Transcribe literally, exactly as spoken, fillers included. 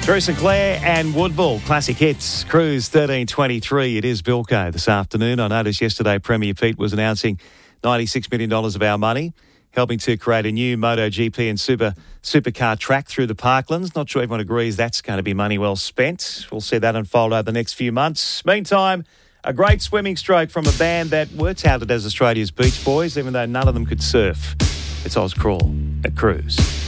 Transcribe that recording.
Drew Sinclair and Woodville, classic hits, Cruise thirteen twenty-three. It is Bilko this afternoon. I noticed yesterday Premier Pete was announcing ninety-six million dollars of our money, helping to create a new MotoGP and Super supercar track through the Parklands. Not sure everyone agrees that's going to be money well spent. We'll see that unfold over the next few months. Meantime, a great swimming stroke from a band that were touted as Australia's Beach Boys, even though none of them could surf. It's Oz Crawl at Cruise.